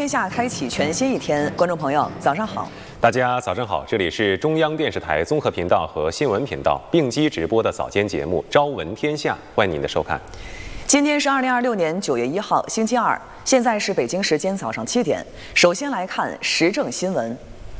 天下开启全新一天，观众朋友，早上好！ 大家早上好，这里是中央电视台综合频道和新闻频道并机直播的早间节目《朝闻天下》，欢迎您的收看。 今天是2026年9月1号，星期二，现在是北京时间早上7点。首先来看时政新闻。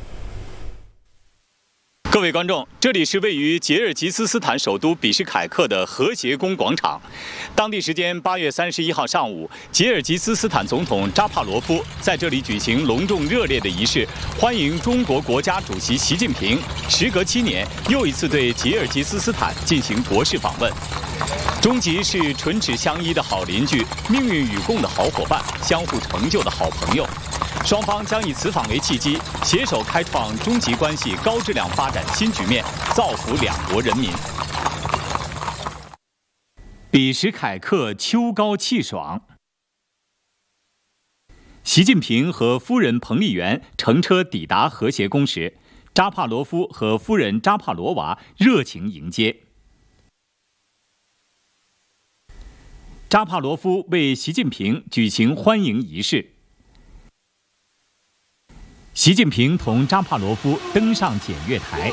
各位观众，这里是位于吉尔吉斯斯坦首都比什凯克的和谐宫广场。当地时间8月31号上午，吉尔吉斯斯坦总统扎帕罗夫在这里举行隆重热烈的仪式，欢迎中国国家主席习近平时隔7年又一次对吉尔吉斯斯坦进行国事访问。中吉是唇齿相依的好邻居，命运与共的好伙伴，相互成就的好朋友。双方将以此访为契机，携手开创中吉关系高质量发展新局面，造福两国人民。比什凯克秋高气爽，习近平和夫人彭丽媛乘车抵达和谐宫时，扎帕罗夫和夫人扎帕罗娃热情迎接。扎帕罗夫为习近平举行欢迎仪式。习近平同扎帕罗夫登上检阅台，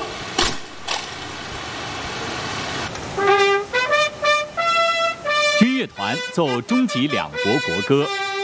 军乐团奏中吉两国国歌，